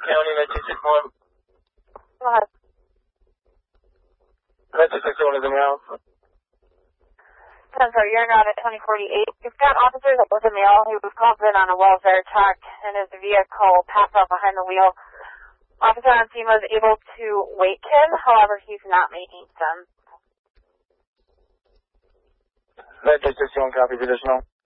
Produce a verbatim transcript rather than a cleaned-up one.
County, nine two six one. Go ahead. nine two six one is in the house. ten four, you're not at twenty forty-eight. You've got officers with a male who was called in on a welfare check and his vehicle passed out behind the wheel. Officer on scene was able to wake him, however, he's not making sense. nine two six one, copy, additional.